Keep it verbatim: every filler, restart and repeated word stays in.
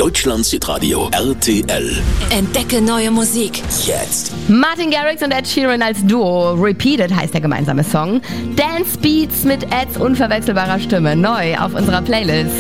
Deutschlands Hitradio R T L. Entdecke neue Musik. Jetzt. Martin Garrix und Ed Sheeran als Duo. Repeated heißt der gemeinsame Song. Dance Beats mit Eds unverwechselbarer Stimme. Neu auf unserer Playlist.